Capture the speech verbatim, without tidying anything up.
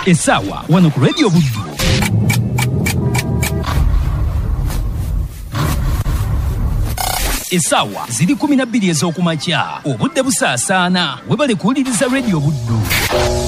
Essaawa wano ku Radio Buddu. Essaawa ziri kumi na bbiri ez'okumakya. Obudde busaasaana. Webale kuwuliriza Radio Buddu.